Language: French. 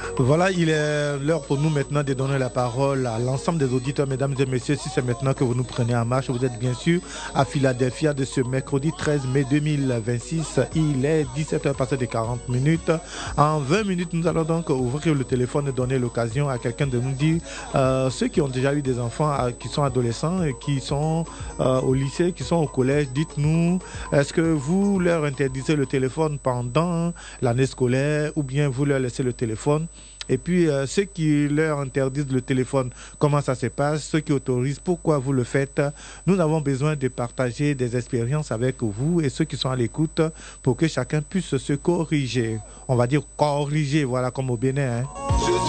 Voilà, il est l'heure pour nous maintenant de donner la parole à l'ensemble des auditeurs, mesdames et messieurs. Si c'est maintenant que vous nous prenez en marche, vous êtes bien sûr à Philadelphia de ce mercredi 13 mai 2026. Il est 17h passé de 40 minutes. En 20 minutes, nous allons donc ouvrir le téléphone et donner l'occasion à quelqu'un de nous dire ceux qui ont déjà eu des enfants, qui sont adolescents et qui sont au lycée, qui sont au collège. Dites-nous, est-ce que vous leur interdisez le téléphone pendant l'année scolaire ou bien vous leur laissez le téléphone? Et puis, ceux qui leur interdisent le téléphone, comment ça se passe? Ceux qui autorisent, pourquoi vous le faites? Nous avons besoin de partager des expériences avec vous et ceux qui sont à l'écoute pour que chacun puisse se corriger. On va dire corriger, voilà, comme au Bénin. Hein.